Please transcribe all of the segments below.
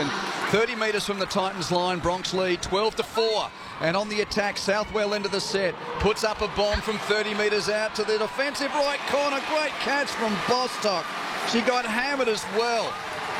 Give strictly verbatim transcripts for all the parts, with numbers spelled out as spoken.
second. thirty metres from the Titans line, Bronx lead twelve to four. And on the attack, Southwell into the set. Puts up a bomb from thirty metres out to the defensive right corner. Great catch from Bostock. She got hammered as well.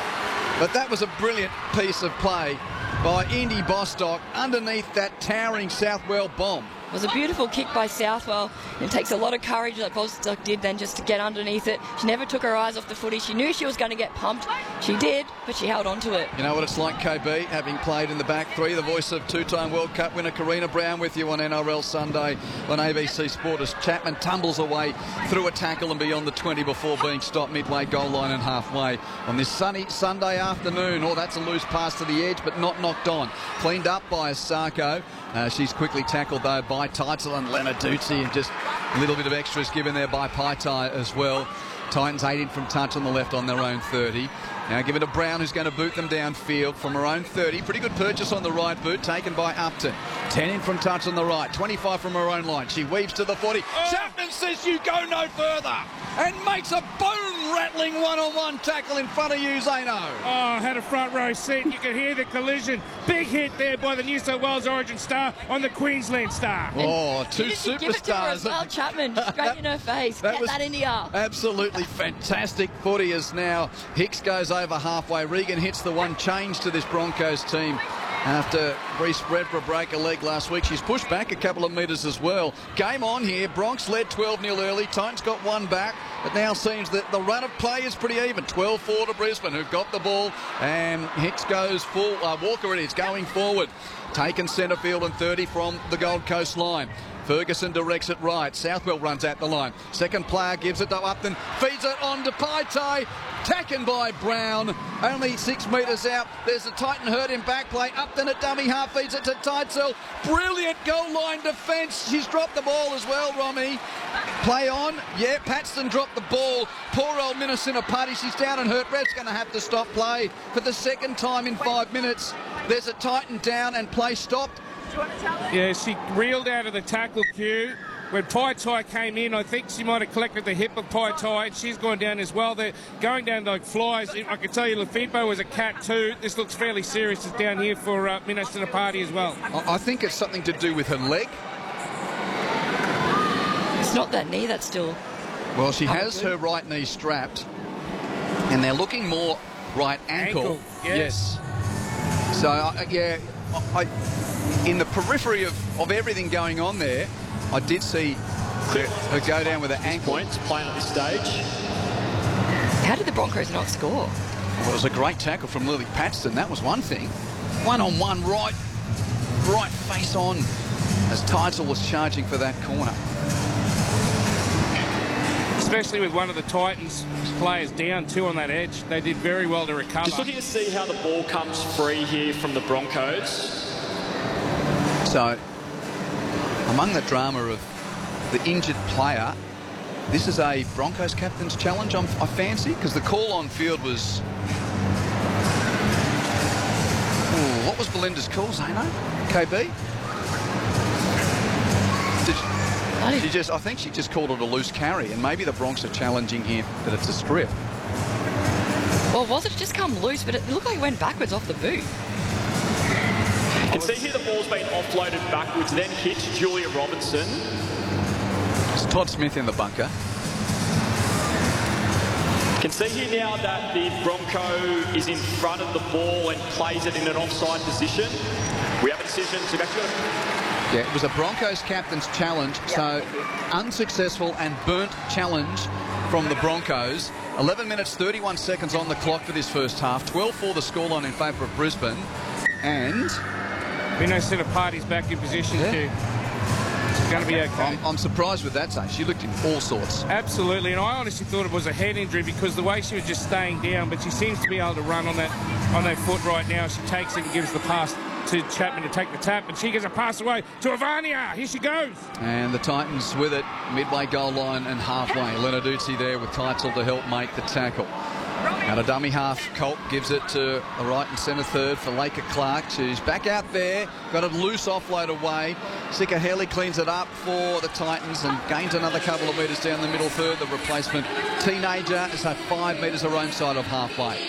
But that was a brilliant piece of play by Indy Bostock underneath that towering Southwell bomb. It was a beautiful kick by Southwell. It takes a lot of courage, like Bostock did then, just to get underneath it. She never took her eyes off the footy. She knew she was going to get pumped. She did, but she held on to it. You know what it's like, K B, having played in the back three. The voice of two-time World Cup winner Karina Brown with you on N R L Sunday on A B C Sport as Chapman tumbles away through a tackle and beyond the twenty before being stopped midway goal line and halfway on this sunny Sunday afternoon. Oh, that's a loose pass to the edge, but not knocked on. Cleaned up by Asako. Uh, she's quickly tackled, though, by Teitzel and Lenarduzzi, and just a little bit of extras given there by Paitai as well. Titans eight in from touch on the left on their own thirty. Now give it to Brown, who's going to boot them downfield from her own thirty. Pretty good purchase on the right boot, taken by Upton. ten in from touch on the right, twenty-five from her own line. She weaves to the forty. Oh. Chapman says you go no further and makes a bone-rattling one-on-one tackle in front of you, Zeno. Oh, had a front row seat. You could hear the collision. Big hit there by the New South Wales Origin star on the Queensland star. Oh, two you superstars. Give it to her as well, Chapman. Straight in her face. That Get was that in the air. Absolutely fantastic footy as now Hicks goes over halfway. Regan hits the one change to this Broncos team. After Reece Bradford break a leg last week, she's pushed back a couple of metres as well. Game on here. Bronx led twelve nil early. Titans got one back. It now seems that the run of play is pretty even. twelve four to Brisbane, who've got the ball. And Hicks goes full. Uh, Walker it is, going forward. Taken centre field and thirty from the Gold Coast line. Ferguson directs it right. Southwell runs at the line. Second player gives it to Upton. Feeds it on to Paitai. Taken by Brown. Only six metres out. There's a Titan hurt in back play. Upton at dummy half feeds it to Teitzel. Brilliant goal line defence. She's dropped the ball as well, Romy. Play on. Yeah, Paxton dropped the ball. Poor old Minnesota She's down and hurt. Ref's going to have to stop play for the second time in five minutes. There's a Titan down and play stopped. Yeah, she reeled out of the tackle queue. When Paitai came in, I think she might have collected the hip of Paitai, and she's gone down as well. They're going down like flies. I can tell you Lafitbo was a cat too. This looks fairly serious down here for uh, Minnesota Party as well. I think it's something to do with her leg. It's not that knee that's still... Well, she has her right knee strapped, and they're looking more right ankle. Ankle, yes. yes. So, uh, yeah, I, in the periphery of, of everything going on there, I did see her, her go down with her ankle. Points playing at this stage. How did the Broncos not score? Well, it was a great tackle from Lily Paxton. That was one thing. One on one, right, right face on, as Teitzel was charging for that corner. Especially with one of the Titans players down two on that edge. They did very well to recover. Just looking to see how the ball comes free here from the Broncos. So, among the drama of the injured player, this is a Broncos captain's challenge, I'm, I fancy, because the call on field was... Ooh, what was Belinda's call, Zeno? K B? Did she, she just, I think she just called it a loose carry, and maybe the Bronx are challenging here that it's a strip. Well, was it just come loose, but it looked like it went backwards off the boot. You can see here the ball's been offloaded backwards, then hit Julia Robinson. It's Todd Smith in the bunker. You can see here now that the Bronco is in front of the ball and plays it in an offside position. We have a decision to back to Yeah, it was a Broncos captain's challenge, so unsuccessful and burnt challenge from the Broncos. eleven minutes, thirty-one seconds on the clock for this first half. twelve four the scoreline in favour of Brisbane. And... Minnesota Party's back in position yeah. too. It's going to be okay. I'm, I'm surprised with that, say. She looked in all sorts. Absolutely, and I honestly thought it was a head injury because the way she was just staying down, but she seems to be able to run on that on that foot right now. She takes it and gives the pass to Chapman to take the tap, and she gets a pass away to Avania. Here she goes. And the Titans with it, midway goal line and halfway. Lenarduzzi there with Teitzel to help make the tackle. Out of dummy half, Colt gives it to the right and centre third for Laker Clark. She's back out there, got a loose offload away. Sika Haley cleans it up for the Titans and gains another couple of metres down the middle third. The replacement teenager is at five metres her own side of halfway.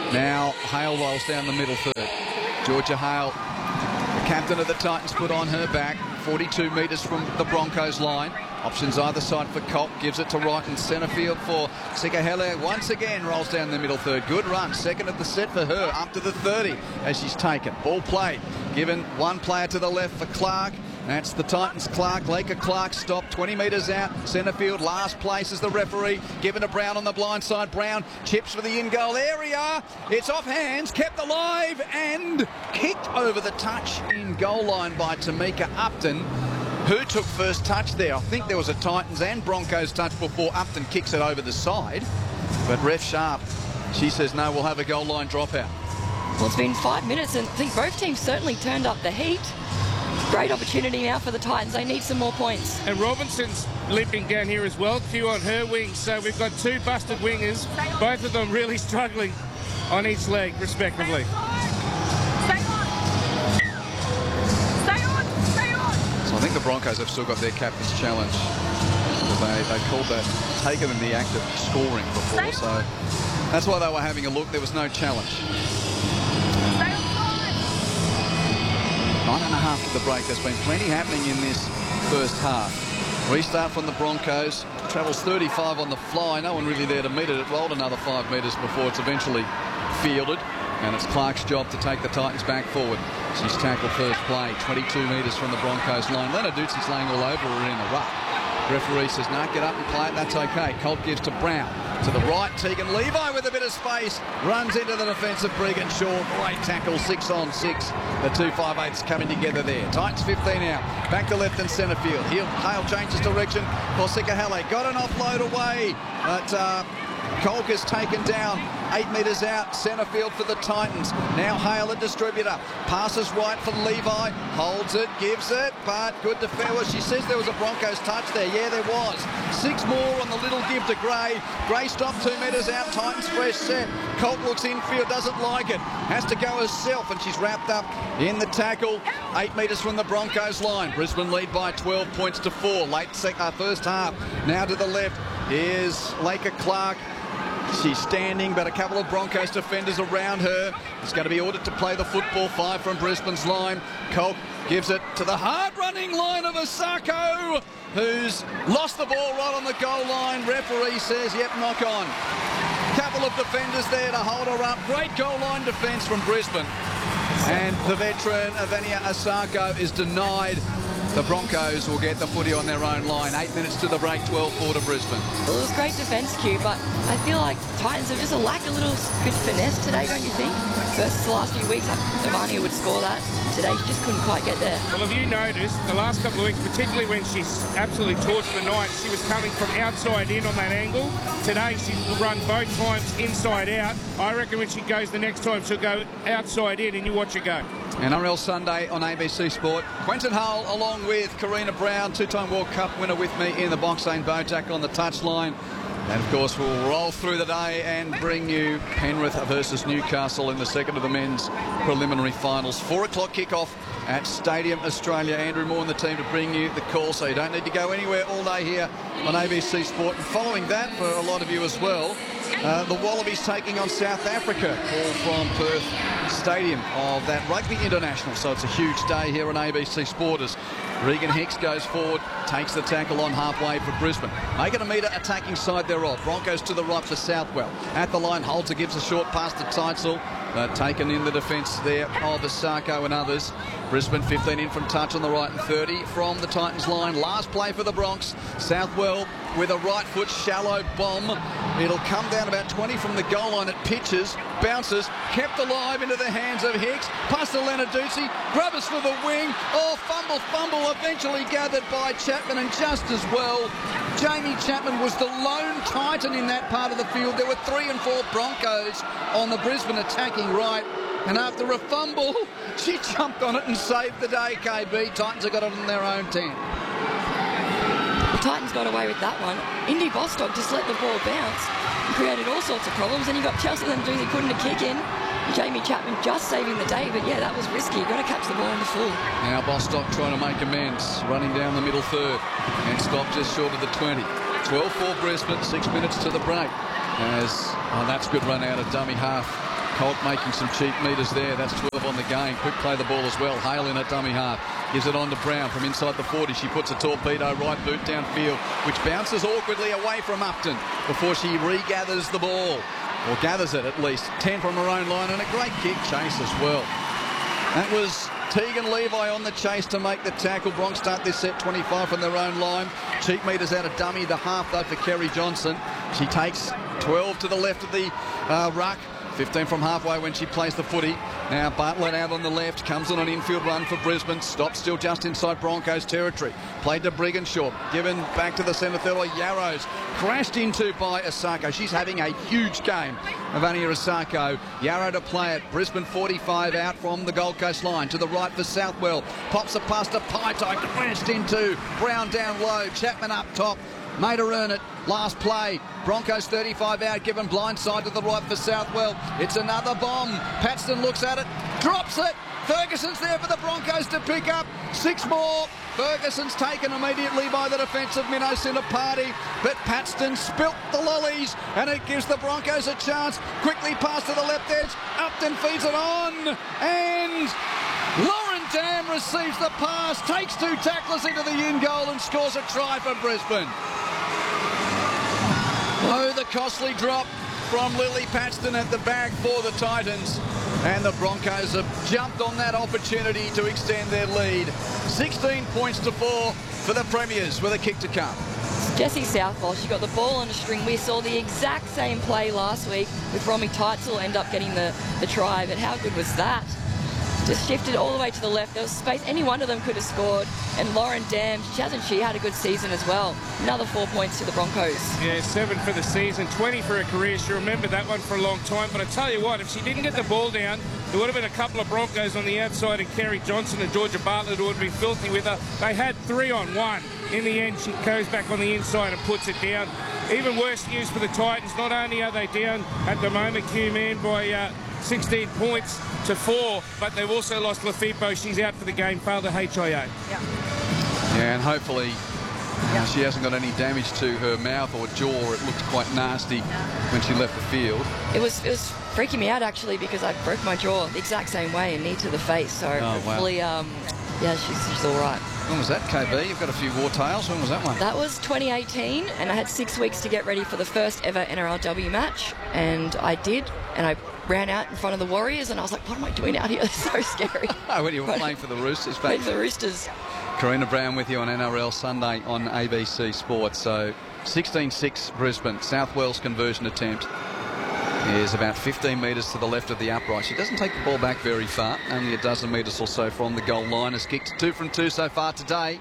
Now Hale rolls down the middle third. Georgia Hale, the captain of the Titans, put on her back. forty-two metres from the Broncos line. Options either side for Colt. Gives it to right in centre field for Sikahele. Once again rolls down the middle third. Good run. Second of the set for her. Up to the thirty as she's taken. Ball played. Given one player to the left for Clark. That's the Titans' Clark. Laker Clark stopped twenty metres out. Centre field. Last place is the referee. Given to Brown on the blind side. Brown chips for the in-goal area. It's off hands. Kept alive and kicked over the touch in goal line by Tamika Upton, who took first touch there. I think there was a Titans and Broncos touch before Upton kicks it over the side. But ref Sharp, she says no, we'll have a goal line dropout. Well, it's been five minutes and I think both teams certainly turned up the heat. Great opportunity now for the Titans. They need some more points. And Robinson's limping down here as well. Q on her wing. So we've got two busted wingers. Both of them really struggling on each leg, respectively. Stay on. Stay on. Stay on. So I think the Broncos have still got their captain's challenge. They, they called that taken in the act of scoring before. So that's why they were having a look. There was no challenge. Nine and a half to the break. There's been plenty happening in this first half. Restart from the Broncos. Travels thirty-five on the fly. No one really there to meet it. It rolled another five metres before it's eventually fielded. And it's Clark's job to take the Titans back forward. She's tackled first play. twenty-two metres from the Broncos line. Lenarduzzi's laying all over her in the ruck. Referee says, no, get up and play it. That's okay. Colt gives to Brown. To the right, Tegan Levi with a bit of space. Runs into the defensive Bregan Shaw. Great tackle, six on six. The two five eights coming together there. Titans fifteen out. Back to left and centre field. Hale changes direction for Sikahele. Got an offload away. But uh, Colk is taken down. Eight metres out. Centre field for the Titans. Now Hale, a distributor. Passes right for Levi. Holds it, gives it. But good defence. Well, she says there was a Broncos touch there. Yeah, there was. Six more on the little give to Gray. Gray stopped two metres out. Titans fresh set. Colt looks infield, doesn't like it. Has to go herself, and she's wrapped up in the tackle. Eight metres from the Broncos line. Brisbane lead by twelve points to four. Late second, uh, first half. Now to the left is Laker Clark. She's standing, but a couple of Broncos defenders around her. It's going to be ordered to play the football. Five from Brisbane's line. Colt gives it to the hard-running line of Asako, who's lost the ball right on the goal line. Referee says, yep, knock on. Couple of defenders there to hold her up. Great goal line defence from Brisbane. And the veteran, Avenia Asako, is denied. The Broncos will get the footy on their own line. Eight minutes to the break, twelve four to Brisbane. Well, it was great defence, Q, but I feel like Titans have just lacked a little bit of finesse today, don't you think? Versus the last few weeks, Devania would score that. Today, she just couldn't quite get there. Well, have you noticed the last couple of weeks, particularly when she's absolutely torched the Knights, she was coming from outside in on that angle. Today, she's run both times inside out. I reckon when she goes the next time, she'll go outside in, and you watch her go. N R L Sunday on A B C Sport. Quentin Hull along with Karina Brown, two-time World Cup winner, with me in the box. Zane Bojack on the touchline. And, of course, we'll roll through the day and bring you Penrith versus Newcastle in the second of the men's preliminary finals. Four o'clock kickoff at Stadium Australia. Andrew Moore and the team to bring you the call, so you don't need to go anywhere all day here on A B C Sport. And following that, for a lot of you as well, uh, the Wallabies taking on South Africa, all from Perth Stadium of that Rugby International. So it's a huge day here on A B C Sport as Regan Hicks goes forward, takes the tackle on halfway for Brisbane. Making a metre attacking side thereof. Broncos to the right for Southwell. At the line, Holzer gives a short pass to Teitzel. Uh, taken in the defence there of Asako and others. Brisbane fifteen in from touch on the right and thirty from the Titans line. Last play for the Bronx. Southwell with a right foot shallow bomb. It'll come down about twenty from the goal line. It pitches, bounces, kept alive into the hands of Hicks. Pass to Lenarduzzi, Grubbers for the wing. Oh, fumble, fumble, eventually gathered by Chapman, and just as well, Jamie Chapman was the lone Titan in that part of the field. There were three and four Broncos on the Brisbane attacking right. And after a fumble, she jumped on it and saved the day, K B. Titans have got it in their own ten. The Titans got away with that one. Indy Bostock just let the ball bounce and created all sorts of problems. And you got Chelsea Lenarduzzi putting a kick in. Jamie Chapman just saving the day, but yeah, that was risky. You've got to catch the ball in the full. Now Bostock trying to make amends, running down the middle third and stopped just short of the twenty. twelve four Brisbane, six minutes to the break. As, oh, that's good run out of dummy half. Colt making some cheap metres there. That's twelve on the game. Quick play the ball as well. Hale in at dummy half. Gives it on to Brown from inside the forty. She puts a torpedo right boot downfield, which bounces awkwardly away from Upton before she regathers the ball. Or gathers it at least. ten from her own line and a great kick chase as well. That was Tegan Levi on the chase to make the tackle. Bronx start this set twenty-five from their own line. Cheap metres out of dummy. The half though for Kerry Johnson. She takes twelve to the left of the uh, ruck. fifteen from halfway when she plays the footy. Now Bartlett out on the left, comes on an infield run for Brisbane, stops still just inside Broncos territory. Played to Brigginshaw, given back to the centre third by Yarrows. Crashed into by Asako. She's having a huge game, Avania Asako. Yarrow to play it. Brisbane forty-five out from the Gold Coast line. To the right for Southwell. Pops a pass to Paitai, crashed into. Brown down low, Chapman up top. Made her earn it. Last play. Broncos thirty-five out, given blindside to the right for Southwell. It's another bomb. Paxton looks at it, drops it. Ferguson's there for the Broncos to pick up. Six more. Ferguson's taken immediately by the defensive minnow centre party, but Paxton spilt the lollies and it gives the Broncos a chance. Quickly pass to the left edge. Upton feeds it on and Lauren Dam receives the pass, takes two tacklers into the in goal and scores a try for Brisbane. Oh, the costly drop from Lily Paxton at the bag for the Titans. And the Broncos have jumped on that opportunity to extend their lead. sixteen points to four for the Premiers with a kick to come. Jessie Southwell, she got the ball on a string. We saw the exact same play last week with Romy Teitzel end up getting the, the try, but how good was that? Just shifted all the way to the left. There was space. Any one of them could have scored. And Lauren Dam, she hasn't she had a good season as well. Another four points to the Broncos. Yeah, seven for the season, twenty for her career. She remembered that one for a long time. But I tell you what, if she didn't get the ball down, there would have been a couple of Broncos on the outside, and Kerry Johnson and Georgia Bartlett would be filthy with her. They had three on one. In the end, she goes back on the inside and puts it down. Even worse news for the Titans. Not only are they down at the moment, Q-Man, by uh, sixteen points to four, but they've also lost Lafipo. She's out for the game, failed the H I A. Yeah. Yeah, and hopefully uh, she hasn't got any damage to her mouth or jaw. It looked quite nasty when she left the field. It was it was freaking me out actually because I broke my jaw the exact same way and knee to the face. So oh, hopefully, wow. um, yeah, she's, she's all right. When was that, K B? You've got a few war tales. When was that one? That was twenty eighteen, and I had six weeks to get ready for the first ever N R L W match, and I did, and I ran out in front of the Warriors, and I was like, what am I doing out here? It's so scary. Oh, when you were playing for the Roosters. Playing for the Roosters. Karina Brown with you on N R L Sunday on A B C Sports. So sixteen six Brisbane. Southwell's conversion attempt is about fifteen metres to the left of the upright. She doesn't take the ball back very far, only a dozen metres or so from the goal line. Has kicked two from two so far today.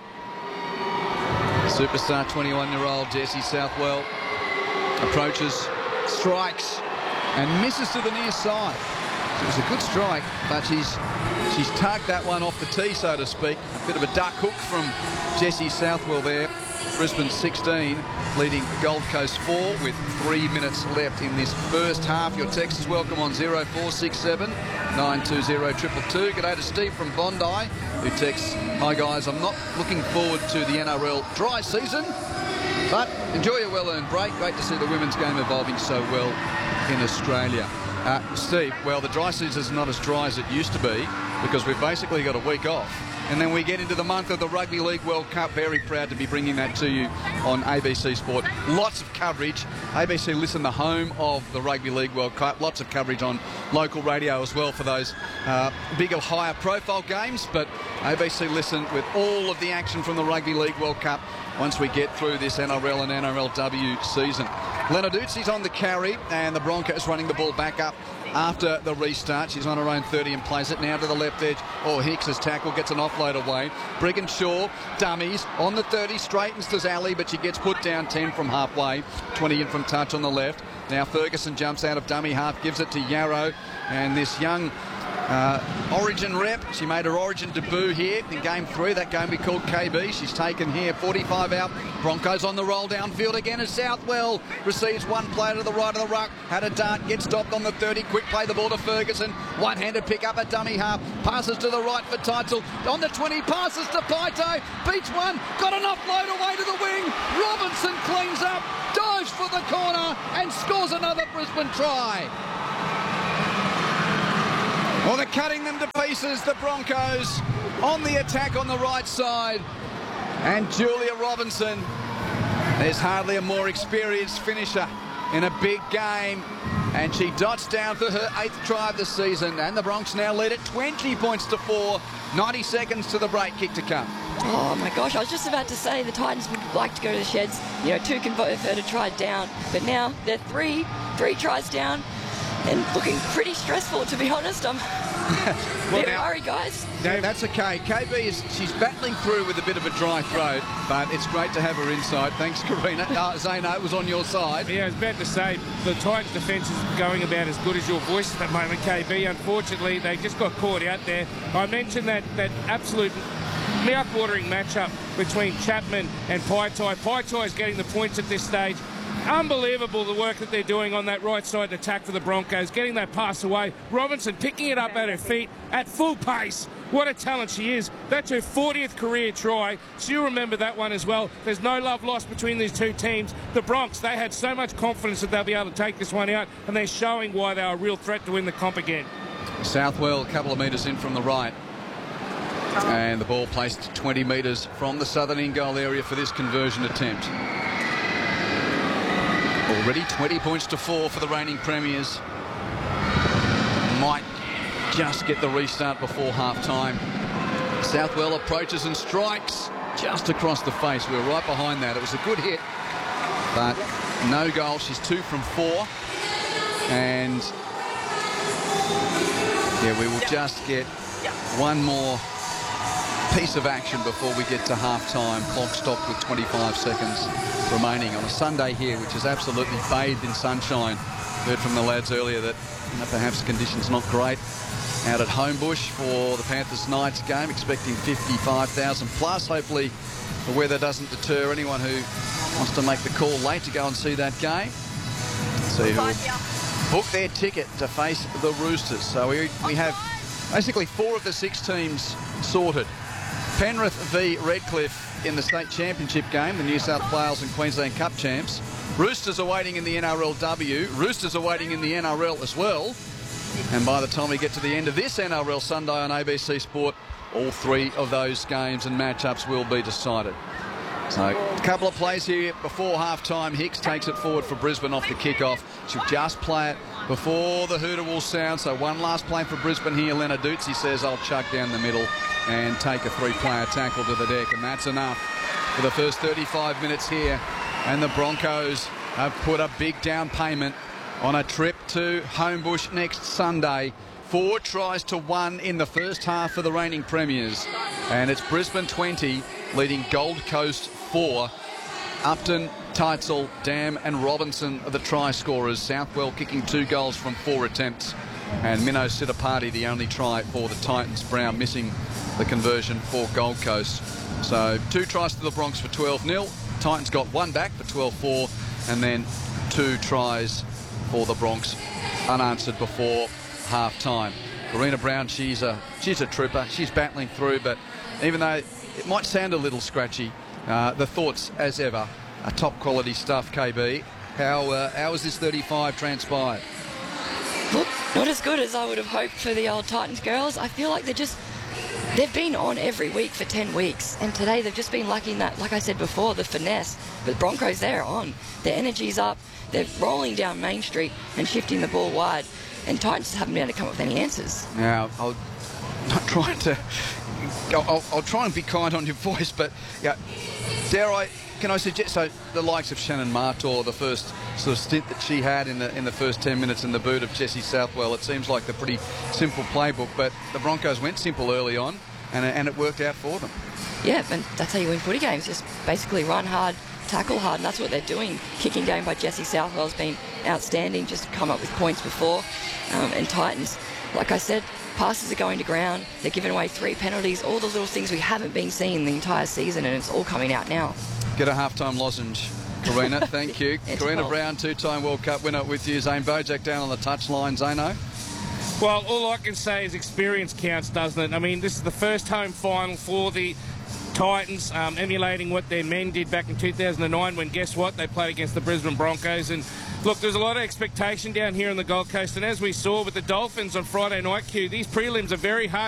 Superstar twenty-one-year-old Jessie Southwell approaches, strikes, and misses to the near side. It was a good strike, but she's she's tugged that one off the tee, so to speak. A bit of a duck hook from Jessie Southwell there. Brisbane sixteen, leading Gold Coast four with three minutes left in this first half. Your text is welcome on zero four six seven, nine two zero, two two two. G'day to Steve from Bondi, who texts, hi guys, I'm not looking forward to the N R L dry season, but enjoy a well-earned break. Great to see the women's game evolving so well in Australia. Uh, Steve, well, the dry season is not as dry as it used to be because we've basically got a week off. And then we get into the month of the Rugby League World Cup. Very proud to be bringing that to you on A B C Sport. Lots of coverage. A B C Listen, the home of the Rugby League World Cup. Lots of coverage on local radio as well for those uh, bigger, higher profile games. But A B C Listen with all of the action from the Rugby League World Cup once we get through this N R L and N R L W season. Lenarduzzi's on the carry, and the Broncos running the ball back up after the restart. She's on her own thirty and plays it now to the left edge. Oh, Hicks's tackle gets an offload away. Brigginshaw dummies on the thirty, straightens to Zally, but she gets put down ten from halfway, twenty in from touch on the left. Now Ferguson jumps out of dummy half, gives it to Yarrow, and this young Uh, Origin rep. She made her Origin debut here in game three. That game we called K B. She's taken here. forty-five out. Broncos on the roll downfield again as Southwell receives one player to the right of the ruck. Had a dart, gets stopped on the thirty. Quick play the ball to Ferguson. One-handed pick up at dummy half. Passes to the right for Teitzel. On the twenty, passes to Paitai. Beats one. Got an offload away to the wing. Robinson cleans up, dives for the corner and scores another Brisbane try. Well, they're cutting them to pieces, the Broncos, on the attack on the right side. And Julia Robinson, there's hardly a more experienced finisher in a big game. And she dots down for her eighth try of the season. And the Bronx now lead at twenty points to four. ninety seconds to the break, kick to come. Oh my gosh, I was just about to say the Titans would like to go to the sheds, you know, two converted tries down, but now they're three, three tries down, and looking pretty stressful, to be honest. I'm well, a bit now, worried, guys. No, that's okay. K B is she's battling through with a bit of a dry throat, but it's great to have her inside. Thanks, Karina. Uh, Zayno, it was on your side. Yeah, I was about to say the Titans' defence is going about as good as your voice at the moment, K B. Unfortunately, they just got caught out there. I mentioned that that absolute mouth-watering matchup between Chapman and Paitai. Paitai is getting the points at this stage. Unbelievable the work that they're doing on that right side attack for the Broncos, getting that pass away. Robinson picking it up at her feet at full pace. What a talent she is. That's her fortieth career try. So you remember that one as well. There's no love lost between these two teams. The Bronx, they had so much confidence that they'll be able to take this one out, and they're showing why they're a real threat to win the comp again. Southwell, a couple of metres in from the right. And the ball placed twenty metres from the southern in-goal area for this conversion attempt. Already twenty points to four for the reigning premiers. Might just get the restart before half-time. Southwell approaches and strikes just across the face. We were right behind that. It was a good hit, but no goal. She's two from four. And yeah, we will just get one more piece of action before we get to half-time. Clock stopped with twenty-five seconds remaining on a Sunday here, which is absolutely bathed in sunshine. Heard from the lads earlier that, you know, perhaps conditions not great out at Homebush for the Panthers Knights game, expecting fifty-five thousand plus. Hopefully the weather doesn't deter anyone who wants to make the call late to go and see that game. See who will book their ticket to face the Roosters. So we, we have basically four of the six teams sorted. Penrith v Redcliffe in the state championship game, the New South Wales and Queensland Cup champs. Roosters are waiting in the N R L W. Roosters are waiting in the N R L as well. And by the time we get to the end of this N R L Sunday on A B C Sport, all three of those games and matchups will be decided. So a couple of plays here before half-time. Hicks takes it forward for Brisbane off the kick-off. She'll just play it before the hooter will sound. So one last play for Brisbane here. Lenarduzzi says, I'll chuck down the middle and take a three-player tackle to the deck. And that's enough for the first thirty-five minutes here. And the Broncos have put a big down payment on a trip to Homebush next Sunday. Four tries to one in the first half for the reigning premiers. And it's Brisbane twenty, leading Gold Coast four. Upton, Teitzel, Dam and Robinson are the try scorers. Southwell kicking two goals from four attempts. And Minnow Sitapati the only try for the Titans. Brown missing the conversion for Gold Coast. So two tries to the Bronx for twelve nil. Titans got one back for twelve four. And then two tries for the Bronx unanswered before half-time. Karina Brown, she's a, she's a trooper. She's battling through, but even though it might sound a little scratchy, uh, the thoughts, as ever, are top-quality stuff, K B. How, uh, how has this thirty-five transpired? Look, not as good as I would have hoped for the old Titans girls. I feel like they're just... They've been on every week for ten weeks, and today they've just been lacking that, like I said before, the finesse. But the Broncos, they're on. Their energy's up. They're rolling down Main Street and shifting the ball wide. And Titans haven't been able to come up with any answers. Now, I'll not try to... I'll, I'll, I'll try and be kind on your voice, but yeah, dare I... Can I suggest, so the likes of Shannon Martor, the first sort of stint that she had in the in the first ten minutes in the boot of Jessie Southwell, it seems like a pretty simple playbook, but the Broncos went simple early on, and, and it worked out for them. Yeah, and that's how you win footy games, just basically run hard, tackle hard, and that's what they're doing. Kicking game by Jessie Southwell's been outstanding, just come up with points before. Um, and Titans, like I said, passes are going to ground, they're giving away three penalties, all the little things we haven't been seeing the entire season, and it's all coming out now. Get a half-time lozenge, Karina. Thank you. Karina Brown, two-time World Cup winner with you. Zane Bojak down on the touchline. Zano? Well, all I can say is experience counts, doesn't it? I mean, this is the first home final for the Titans, um, emulating what their men did back in two thousand nine when, guess what, they played against the Brisbane Broncos. And Look, there's a lot of expectation down here on the Gold Coast, and as we saw with the Dolphins on Friday night, Q, these prelims are very hard.